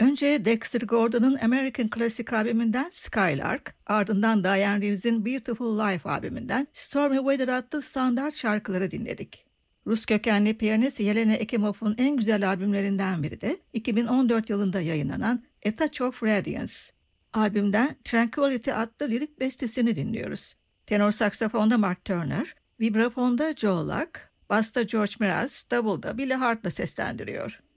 Önce Dexter Gordon'ın American Classic albümünden Skylark, ardından Diane Reeves'in Beautiful Life albümünden Stormy Weather adlı standart şarkıları dinledik. Rus kökenli piyanist Yelena Ekimov'un en güzel albümlerinden biri de 2014 yılında yayınlanan A Touch of Radiance. Albümden Tranquility adlı lirik bestesini dinliyoruz. Tenor saksafonda Mark Turner, vibrafonda Joe Luck, basta George Mraz, davulda Billy Hart'la seslendiriyor.